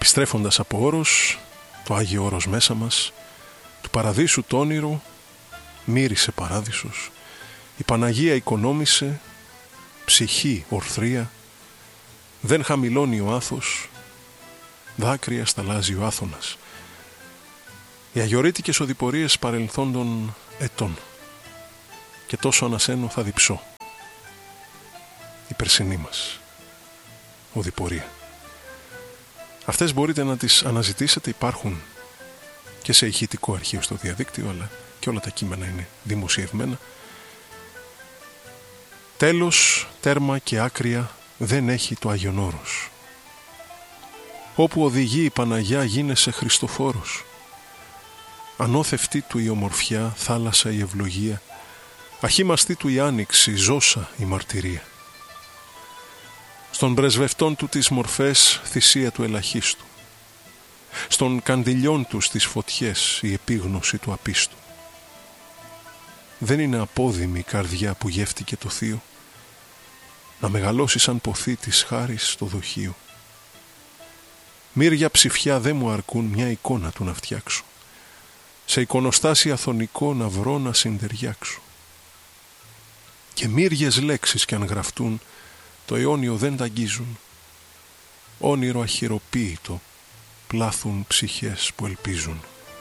Επιστρέφοντας από Όρος, το Άγιο Όρος μέσα μας, του παραδείσου το όνειρο, μύρισε παράδεισος, η Παναγία οικονόμησε, ψυχή ορθρία, δεν χαμηλώνει ο άθος, δάκρυα σταλάζει ο άθωνας. Οι αγιορείτικες οδηπορίες παρελθόντων ετών, και τόσο ανασένω θα διψώ. Η περσινή μας οδηπορία. Αυτές μπορείτε να τις αναζητήσετε, υπάρχουν και σε ηχητικό αρχείο στο διαδίκτυο, αλλά και όλα τα κείμενα είναι δημοσιευμένα. Τέλος, τέρμα και άκρια δεν έχει το Άγιον Όρος. Όπου οδηγεί η Παναγιά γίνεσαι Χριστοφόρος. Ανώθευτη του η ομορφιά, θάλασσα η ευλογία, αχήμαστη του η άνοιξη, ζώσα η μαρτυρία. Στον πρεσβευτών του τις μορφές, θυσία του ελαχίστου. Στον καντιλιών του τις φωτιές, η επίγνωση του απίστου. Δεν είναι απόδημη η καρδιά που γεύτηκε το θείο, να μεγαλώσει σαν ποθή της χάρης στο δοχείο. Μύρια ψηφιά δεν μου αρκούν μια εικόνα του να φτιάξω, σε εικονοστάσι αθωνικό να βρω να συντεριάξω. Και μύριες λέξεις κι αν γραφτούν, το αιώνιο δεν τ' αγγίζουν. Όνειρο αχυροποίητο πλάθουν ψυχές που ελπίζουν.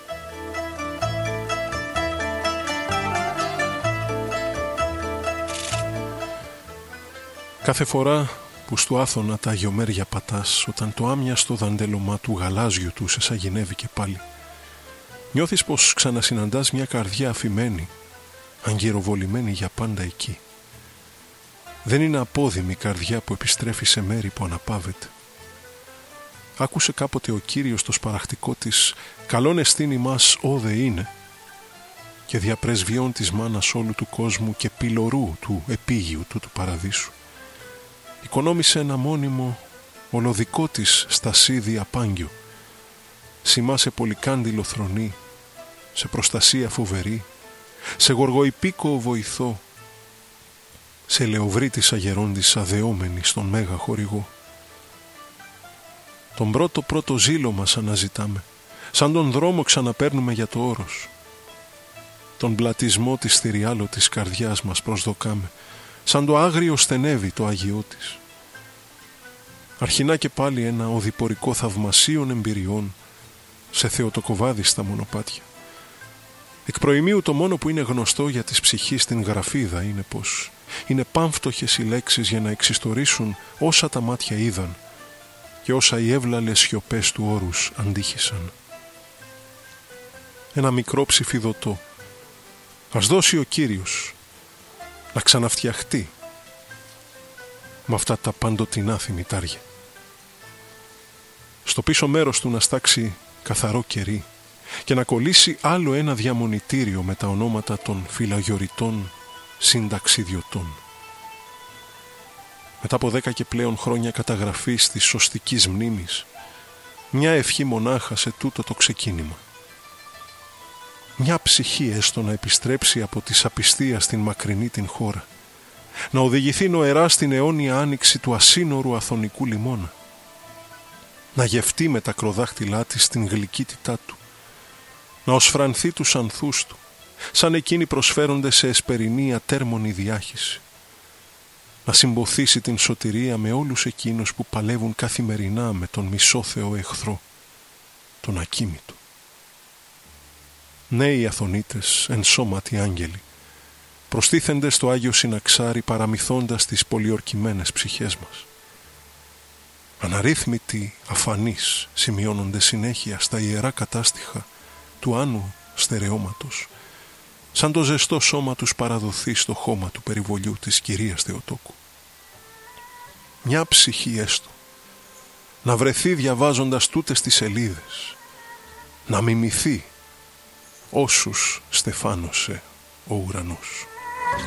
Κάθε φορά που στου Άθωνα τα αγιομέρια πατάς, όταν το άμοιαστο δαντέλωμα του γαλάζιου του σε σαγηνεύει και πάλι, νιώθεις πως ξανασυναντάς μια καρδιά αφημένη, αγκυροβολημένη για πάντα εκεί. Δεν είναι απόδημη η καρδιά που επιστρέφει σε μέρη που αναπαύεται. Άκουσε κάποτε ο Κύριος το σπαραχτικό της «Καλόν εστίν ημάς όδε είναι» και διαπρεσβειών της μάνας όλου του κόσμου και πυλωρού του επίγειου του παραδείσου. Οικονόμησε ένα μόνιμο ολοδικό της στασίδι απάγγιο, σημά σε πολυκάντιλο θρονή, σε προστασία φοβερή, σε γοργοϊπίκο βοηθό, σε λεωβρή της αγερόντης αδεόμενη στον μέγα χορηγό. Τον πρώτο ζήλο μας αναζητάμε, σαν τον δρόμο ξαναπαίρνουμε για το όρος. Τον πλατισμό της θηριάλο της καρδιάς μας προσδοκάμε, σαν το άγριο στενεύει το Άγιό της. Αρχινά και πάλι ένα οδηπορικό θαυμασίων εμπειριών σε θεοτοκοβάδιστα μονοπάτια. Εκ προημίου το μόνο που είναι γνωστό για της ψυχής την γραφίδα είναι πως είναι πάμφτωχες οι λέξεις για να εξιστορήσουν όσα τα μάτια είδαν και όσα οι εύλαλες σιωπές του όρους αντίχησαν. Ένα μικρό ψηφιδωτό ας δώσει ο Κύριος να ξαναφτιαχτεί με αυτά τα παντοτινά θυμητάρια. Στο πίσω μέρος του να στάξει καθαρό κερί και να κολλήσει άλλο ένα διαμονητήριο με τα ονόματα των φυλαγιοριτών συνταξιδιωτών. Μετά από 10 και πλέον χρόνια καταγραφής της σωστικής μνήμης, μια ευχή μονάχα σε τούτο το ξεκίνημα. Μια ψυχή έστω να επιστρέψει από τη σαπιστία στην μακρινή την χώρα, να οδηγηθεί νοερά στην αιώνια άνοιξη του ασύνορου αθωνικού λιμώνα, να γευτεί με τα κροδάχτυλά της την γλυκύτητά του, να οσφρανθεί τους ανθούς του, σαν εκείνοι προσφέρονται σε εσπερινή ατέρμονη διάχυση, να συμποθήσει την σωτηρία με όλους εκείνους που παλεύουν καθημερινά με τον μισόθεο εχθρό, τον ακίμητο. Νέοι αθωνίτες, ενσώματοι άγγελοι, προστίθενται στο Άγιο Συναξάρι παραμυθώντας τις πολιορκημένες ψυχές μας. Αναρρύθμιτοι αφανείς σημειώνονται συνέχεια στα ιερά κατάστοιχα του Άνου στερεώματος, σαν το ζεστό σώμα τους παραδοθεί στο χώμα του περιβολιού της Κυρίας Θεοτόκου. Μια ψυχή έστω να βρεθεί διαβάζοντας τούτες τις σελίδες, να μιμηθεί όσους στεφάνωσε ο ουρανός.